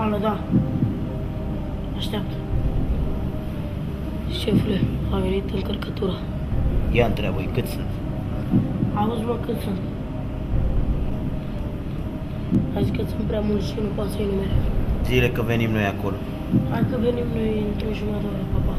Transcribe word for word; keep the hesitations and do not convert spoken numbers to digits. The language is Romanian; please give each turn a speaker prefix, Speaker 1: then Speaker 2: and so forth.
Speaker 1: Alo, da. Așteaptă. Șefule, a venit încărcătura.
Speaker 2: Ia întreabă-i cât sunt.
Speaker 1: Auzi, mă, cât sunt? A zis că sunt prea mulți și nu pot să-i numere.
Speaker 2: Zile că venim noi acolo.
Speaker 1: Hai că venim noi într-o jumătate de oră, papa.